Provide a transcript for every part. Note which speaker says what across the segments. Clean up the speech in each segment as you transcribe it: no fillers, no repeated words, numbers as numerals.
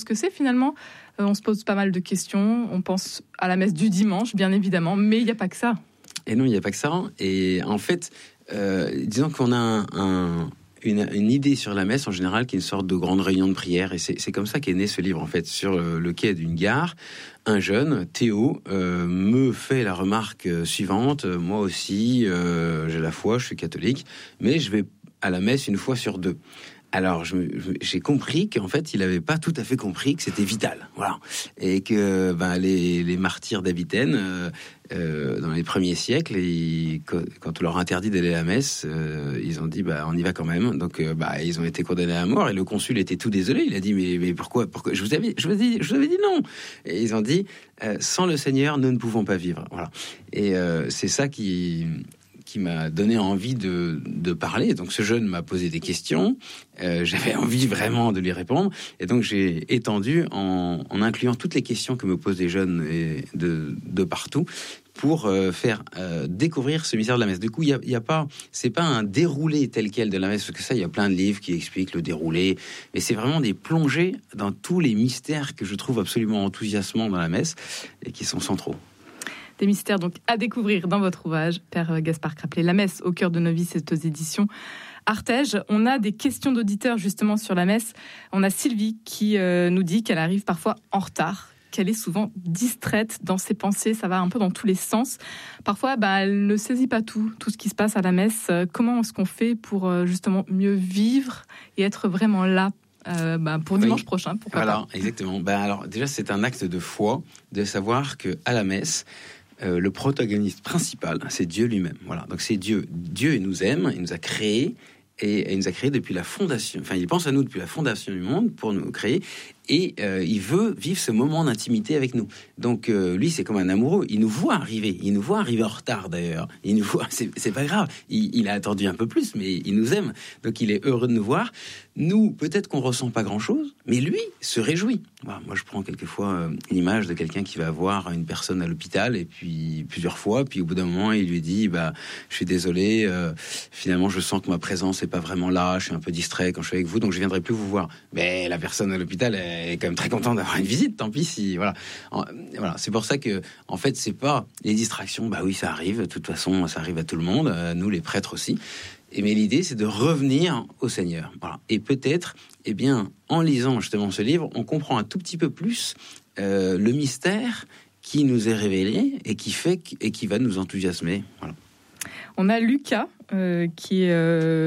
Speaker 1: que c'est finalement. On se pose pas mal de questions. On pense à la messe du dimanche, bien évidemment, mais il n'y a pas que ça.
Speaker 2: Et non, il n'y a pas que ça. Et en fait, disons qu'on a une idée sur la messe en général qui est une sorte de grande réunion de prière, et c'est comme ça qu'est né ce livre en fait. Sur le quai d'une gare, un jeune, Théo, me fait la remarque suivante: moi aussi j'ai la foi, je suis catholique, mais je vais à la messe une fois sur 2. Alors j'ai compris qu'en fait il n'avait pas tout à fait compris que c'était vital, voilà, et que les martyrs d'Avitaine dans les premiers siècles, quand on leur a interdit d'aller à la messe, ils ont dit on y va quand même. Donc ils ont été condamnés à mort, et le consul était tout désolé. Il a dit mais pourquoi je vous avais dit non. Et ils ont dit sans le Seigneur nous ne pouvons pas vivre, voilà. Et c'est ça qui m'a donné envie de parler. Donc ce jeune m'a posé des questions, j'avais envie vraiment de lui répondre, et donc j'ai étendu en incluant toutes les questions que me posent les jeunes de partout, pour faire découvrir ce mystère de la messe. Du coup, c'est pas un déroulé tel quel de la messe, parce que ça, il y a plein de livres qui expliquent le déroulé, mais c'est vraiment des plongées dans tous les mystères que je trouve absolument enthousiasmants dans la messe et qui sont centraux.
Speaker 1: Des mystères donc à découvrir dans votre ouvrage, Père Gaspard Craplet, La messe au cœur de nos vies, c'est aux éditions Artege. On a des questions d'auditeurs justement sur la messe. On a Sylvie qui nous dit qu'elle arrive parfois en retard, qu'elle est souvent distraite dans ses pensées, ça va un peu dans tous les sens. Parfois, elle ne saisit pas tout ce qui se passe à la messe. Comment est-ce qu'on fait pour justement mieux vivre et être vraiment là pour dimanche prochain, pourquoi pas.
Speaker 2: Exactement. Alors déjà, c'est un acte de foi de savoir que à la messe, le protagoniste principal, c'est Dieu lui-même. Voilà. Donc c'est Dieu. Dieu, il nous aime, il nous a créés, et il nous a créés depuis la fondation. Enfin, il pense à nous depuis la fondation du monde pour nous créer, et il veut vivre ce moment d'intimité avec nous. Donc lui, c'est comme un amoureux. Il nous voit arriver en retard d'ailleurs. Il nous voit, c'est pas grave. Il a attendu un peu plus, mais il nous aime. Donc il est heureux de nous voir. Nous, peut-être qu'on ressent pas grand-chose, mais lui se réjouit. Voilà, moi, je prends quelquefois une image de quelqu'un qui va voir une personne à l'hôpital, et puis plusieurs fois, puis au bout d'un moment, il lui dit je suis désolé, finalement, je sens que ma présence est pas vraiment là, je suis un peu distrait quand je suis avec vous, donc je viendrai plus vous voir. Mais la personne à l'hôpital est quand même très contente d'avoir une visite, tant pis si... Voilà, c'est pour ça que, en fait, c'est pas les distractions, oui, ça arrive, de toute façon, ça arrive à tout le monde, nous, les prêtres aussi. Mais l'idée, c'est de revenir au Seigneur. Voilà. Et peut-être, en lisant justement ce livre, on comprend un tout petit peu plus le mystère qui nous est révélé et qui va nous enthousiasmer. Voilà.
Speaker 1: On a Lucas qui est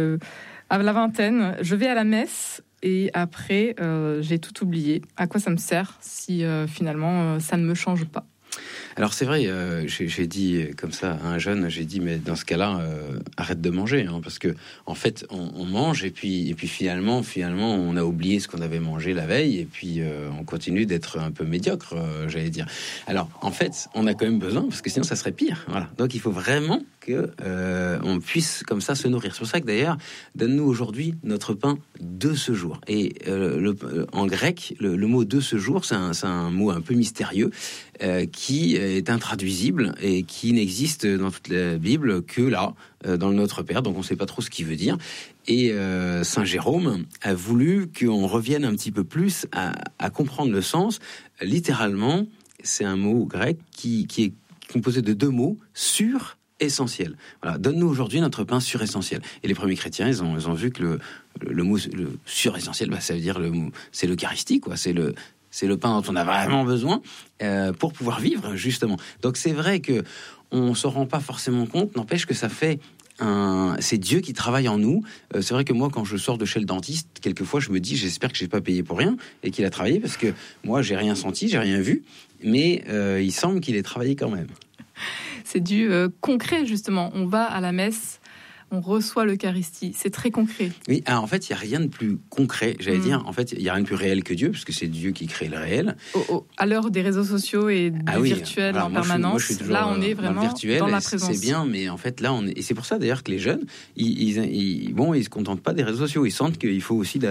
Speaker 1: à la vingtaine. Je vais à la messe et après, j'ai tout oublié. À quoi ça me sert si finalement ça ne me change pas ?
Speaker 2: Alors c'est vrai, j'ai dit comme ça à un jeune, j'ai dit mais dans ce cas-là, arrête de manger, parce que en fait on mange et puis finalement on a oublié ce qu'on avait mangé la veille, et puis on continue d'être un peu médiocre, j'allais dire. Alors en fait on a quand même besoin, parce que sinon ça serait pire. Voilà. Donc il faut vraiment que on puisse comme ça se nourrir. C'est pour ça que d'ailleurs, donne-nous aujourd'hui notre pain de ce jour. Et en grec, le mot de ce jour, c'est un mot un peu mystérieux qui est intraduisible et qui n'existe dans toute la Bible que là, dans le Notre Père. Donc on ne sait pas trop ce qu'il veut dire. Et Saint Jérôme a voulu qu'on revienne un petit peu plus à comprendre le sens. Littéralement, c'est un mot grec qui est composé de 2 mots, sur essentiel. Voilà, donne-nous aujourd'hui notre pain suressentiel. Et les premiers chrétiens, ils ont vu que le mot le suressentiel, ça veut dire c'est l'Eucharistie, quoi. C'est le pain dont on a vraiment besoin pour pouvoir vivre, justement. Donc c'est vrai que on s'en rend pas forcément compte, n'empêche que ça fait c'est Dieu qui travaille en nous. C'est vrai que moi, quand je sors de chez le dentiste, quelquefois, je me dis, j'espère que j'ai pas payé pour rien et qu'il a travaillé, parce que moi, j'ai rien senti, j'ai rien vu, mais il semble qu'il ait travaillé quand même.
Speaker 1: C'est du concret, justement. On va à la messe, on reçoit l'Eucharistie. C'est très concret. Oui,
Speaker 2: en fait, il n'y a rien de plus concret, j'allais dire. En fait, il n'y a rien de plus réel que Dieu, puisque c'est Dieu qui crée le réel.
Speaker 1: À l'heure des réseaux sociaux et du virtuel en permanence,
Speaker 2: je suis
Speaker 1: là, on est vraiment dans la présence.
Speaker 2: C'est bien, mais en fait, là, on est... Et c'est pour ça, d'ailleurs, que les jeunes, ils se contentent pas des réseaux sociaux. Ils sentent qu'il faut aussi...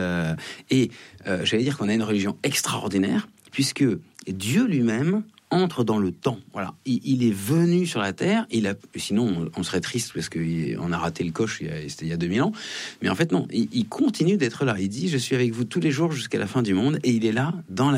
Speaker 2: j'allais dire qu'on a une religion extraordinaire, puisque Dieu lui-même entre dans le temps. Voilà, il est venu sur la terre. Sinon, on serait triste parce qu'on a raté le coche. C'était il y a 2000 ans. Mais en fait, non. Il continue d'être là. Il dit: je suis avec vous tous les jours jusqu'à la fin du monde. Et il est là dans la